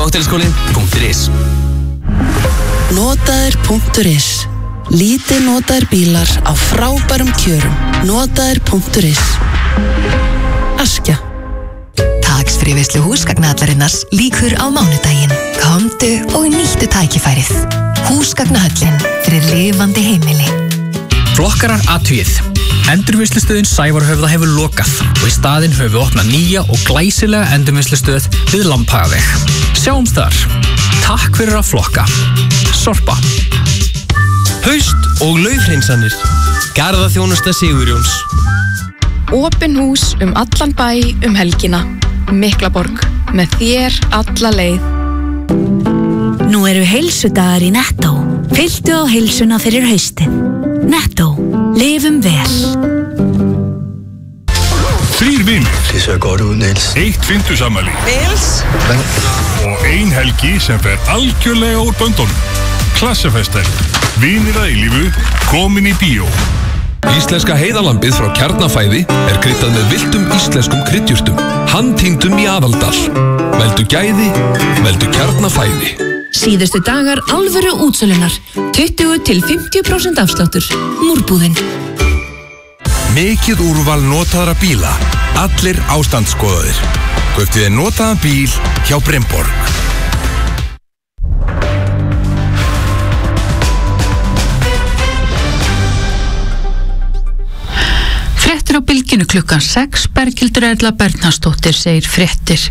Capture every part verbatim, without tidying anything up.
Kokteilskólinn punktur is. Notaðir punktur is. Lítið notaðir bílar á frábærum kjörum. Notaðir punktur is. Askja. Taksfrí veislu húsgagnahallarinnars lýkur á mánudaginn. Komdu og nýttu tækifærið. Húsgagnahöllin fyrir lifandi heimili. Flokkarar athugið. Endurvinnslustöðin Sævarhöfða hefur lokað og í staðinn höfum við opnað nýja og glæsilega endurvinnslustöð við Lambhagaveg. Sjáumst þar. Takk fyrir að flokka. Sorpa. Haust og laufhreinsanir. Garðaþjónusta Sigurjóns. Opin hús um allan bæ um helgina. Miklaborg. Með þér alla leið. Nú eru heilsudagar í Nettó. Fylltu á heilsuna fyrir haustið. Nettó. Lifum vel. Þrír vinir. Det ser godt ud, Niels. Eitt fimmtugsafmæli. Niels. Og ein helgi sem fer algjörlega úr böndunum. Klassafestel. Vinir að eilífu. Komin í bíó. Íslenska heiðalambið frá Kjarnafæði er kryddað með villtum íslenskum kryddjurtum. Handtengdum í Aðaldal. Veldu gæði, veldu Kjarnafæði. Síðustu dagar alvöru útsölunar. tuttugu til fimmtíu prósent afsláttur. Múrbúðin. Mikið úrval notaðra bíla. Allir ástandsskoðaðir. Kauptu þér notaðan bíl hjá Bremborg. Fréttir á bylginu klukkan sex. Berghildur Erla Bernharðsdóttir segir fréttir.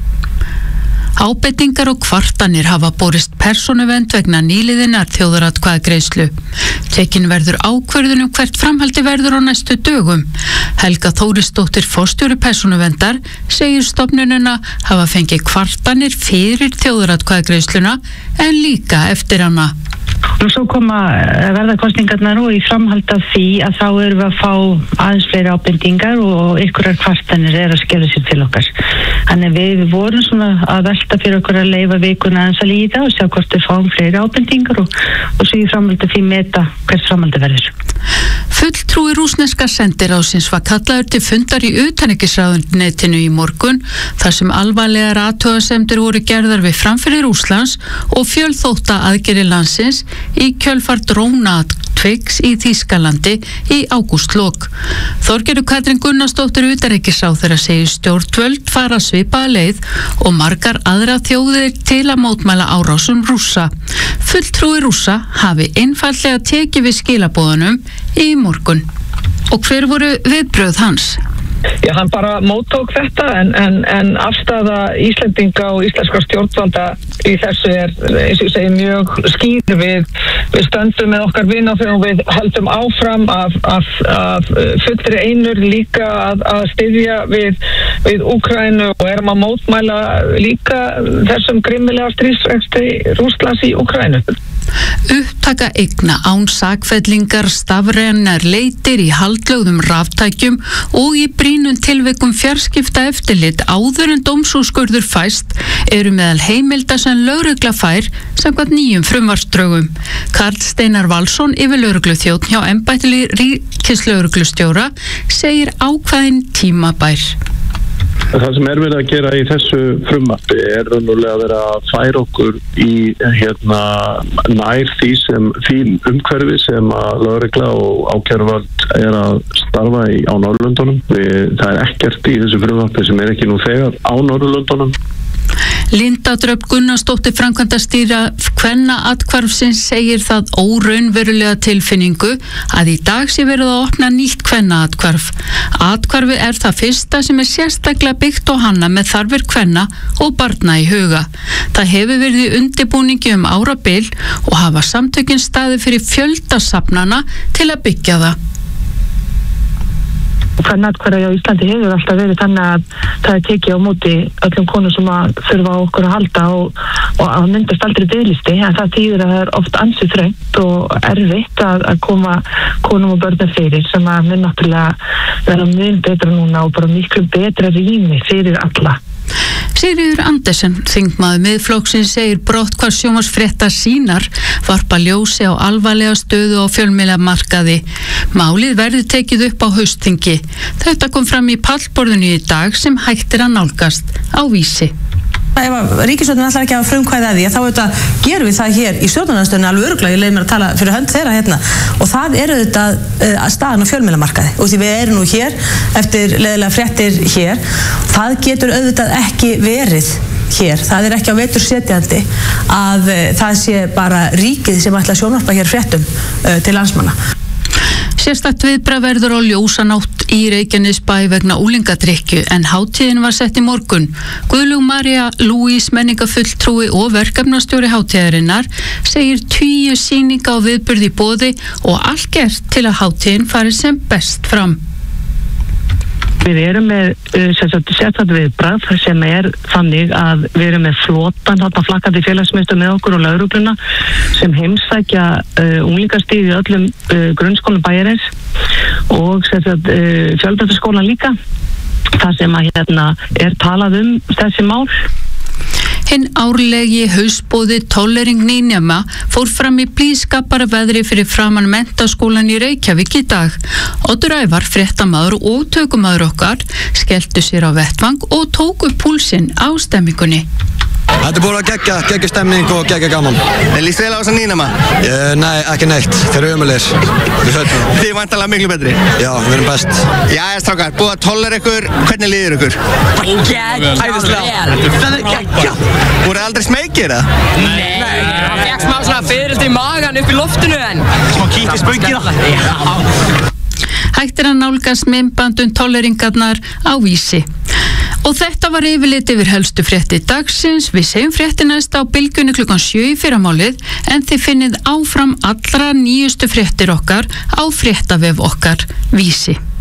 Ábendingar og kvartanir hafa borist persónuvernd vegna nýliðinnar þjóðaratkvæðagreiðslu. Tekin verður ákvörðun um hvert framhaldi verður á næstu dögum. Helga Þórisdóttir forstjóri persónuverndar segir stofnunina hafa fengið kvartanir fyrir þjóðaratkvæðagreiðsluna en líka eftir hana. Og svo koma verða kosningarnar og í framhald af því að þá erum við að fá aðeins fleiri ábendingar og einhverjar kvartanir er að skella sér til okkar. Þannig við vorum svona að velta fyrir okkur að leyfa vikuna aðeins að líða og sjá hvort við fáum fleiri ábendingar og, og svo í framhald af því meta hvert framhaldi verður. Fulltrúi rússneska sendiráðsins var kallaður til fundar í utanríkisráðuneytinu í morgun þar sem alvarlegar athugasemdir voru gerðar við framferði Rússlands og fjölþótta aðgerðir landsins í kjölfar drónaatviks í Þýskalandi í ágústlok. Þorgerður Katrín Gunnarsdóttir utanríkisráðherra segir stjórnvöld fara svipaða leið og margar aðra þjóðir til að mótmæla árásum Rússa. Fulltrúi Rússa hafi einfaldlega tekið við skilaboðunum í morgun. Og hver voru viðbrögð hans? Já, hann bara móttók þetta en, en, en afstaða Íslendinga og íslenskra stjórnvalda í þessu er, eins og ég segi, mjög skýr. Við, við stöndum með okkar vináttu og við höldum áfram af, af, af fullri einur líka að, að styðja við, við Úkraínu og erum að mótmæla líka þessum grimmilega stríðsrekstri Rússlands í Úkraínu. Upptaka eigna án sakfellingar, stafrænar leitir í haldlögðum raftækjum og í brýnum tilvikum fjarskipta eftirlit áður en dómsúrskurður fæst eru meðal heimilda sem lögregla fær samkvæmt nýjum frumvarpsdrögum. Karl Steinar Valsson, yfirlögregluþjónn hjá embætti ríkislögreglustjóra, segir ákvæðin tímabær. Það sem er verið að gera í þessu frumvarpi er raunverulega að vera að færa okkur í hérna nær því sem því umhverfi sem að lögregla og ákæruvald er að starfa í á Norðurlöndunum. Það er ekkert í þessu frumvarpi sem er ekki nú þegar á Norðurlöndunum. Linda Dröfn Gunnarsdóttir framkvæmdastýra kvennaathvarfsins segir það óraunverulega tilfinningu að í dag sé verið að opna nýtt kvennaathvarf. Athvarfi er það fyrsta sem er sérstaklega byggt á hana með þarfir kvenna og barna í huga. Það hefur verið í undirbúningi um árabil og hafa samtökin staði fyrir fjöldasafnana til að byggja það. Kvennaathvarfið á Íslandi hefur alltaf verið þannig að það er tekið á móti öllum konum sem að þurfa á okkur að halda og, og að myndast aldrei biðlisti, en það þýðir að það er oft ansið þröngt og erfitt að, að koma konum og börnum fyrir sem að mun náttúrulega vera mjög betra núna og bara miklu betra rými fyrir alla. Sigríður Andersen, þingmaður Miðflokksins, segir brotthvarf sjónvarpsfrétta sínar varpa ljósi á alvarlega stöðu á fjölmiðlamarkaði. Málið verður tekið upp á haustþingi. Þetta kom fram í pallborðinu í dag sem hægt er að nálgast á Vísi. ef ríkisstjórnin ætlar ekki að frumkvæða að því, þá auðvitað gerum við það hér í stjórnarandstöðunni alveg örugglega, ég leyfi mér að tala fyrir hönd þeirra hérna, og það er auðvitað uh, staðan á fjölmiðlamarkaði, og því við erum nú hér eftir leiðilega fréttir hér, það getur auðvitað ekki verið hér, það er ekki á vetur setjandi að uh, það sé bara ríkið sem ætla að sjónvarpa hér fréttum uh, til landsmanna. Sérstakt viðbragð verður á ljósanátt í Reykjanesbæ vegna unglingadrykkju en hátíðin var sett í morgun. Guðlaug María Lúís menningafulltrúi og verkefnastjóri hátíðarinnar segir tugi sýninga á viðburði í boði og allt gert til að hátíðin fari sem best fram. Við erum með sérstakt viðbragð sem er þannig að við erum með flotan þarna flakkandi félagsmiðstöð með okkur og lögregluna sem heimsækja uh, unglingastíð í öllum uh, grunnskólum bæjarins og sérstakt uh, fjölbrautaskólan líka þar sem að hérna er talað um þessi mál. Hinn árlegi haustboði Tollering nýnema fór fram í blíðskapara veðri fyrir framan menntaskólan í Reykjavík í dag. Oddur Ævar, fréttamaður og tökumaður okkar, skelltu sér á vettvang og tóku púlsinn á stemmingunni. Þetta er búin að gegga, gegga stemning og gegga gaman. En líst vel á þessa nýnema? Uh, nei, ekki neitt. Þeir eru ömulegir. Við höfum. Þið er vantanlega miklu betri? Já, við erum best. Jæja, strákar, búið að tollera ykkur. Hvernig líður ykkur? Æðislega. Það er geggja. Voruð aldrei smekir, eða? Nei, það fekk smá svona fyrirlt í magan upp í loftinu en smá kík í spöngina. Hægt er að nálgast myndband um tolleringarnar á Vísi. Og þetta var yfirlit yfir helstu frétti dagsins. Við segjum frétti næst á bylgjunni klukkan sjö í fyrramálið en þið finnið áfram allra nýjustu fréttir okkar á fréttavef okkar Vísi.